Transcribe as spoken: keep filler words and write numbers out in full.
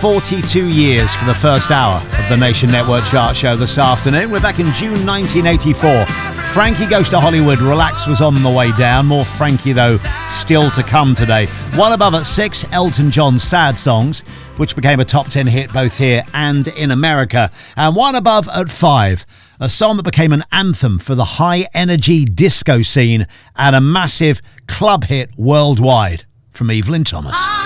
forty-two years for the first hour of the Nation Network Chart Show this afternoon. We're back in June nineteen eighty-four. Frankie Goes to Hollywood, Relax was on the way down. More Frankie, though, still to come today. One above at six, Elton John's Sad Songs, which became a top ten hit both here and in America. And one above at five, a song that became an anthem for the high-energy disco scene and a massive club hit worldwide, from Evelyn Thomas.